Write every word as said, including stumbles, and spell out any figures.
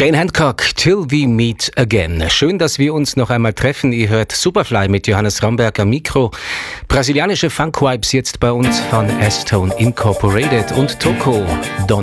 Jane Hancock, Till We Meet Again. Schön, dass wir uns noch einmal treffen. Ihr hört Superfly mit Johannes Ramberg am Mikro. Brasilianische Funk-Vibes jetzt bei uns von S-Tone Incorporated und Toko Don